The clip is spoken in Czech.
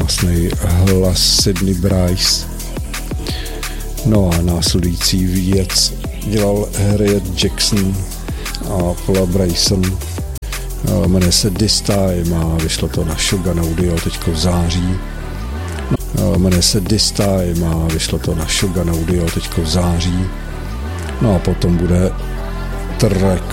krásný hlas Sydney Brice. No a následující věc dělal Harriet Jackson a Paula Bryson. Jmenuje se This Time a vyšlo to na Shogun Audio teďko v září. Jmenuje se This Time a vyšlo to na Shogun Audio teďko v září. No a potom bude track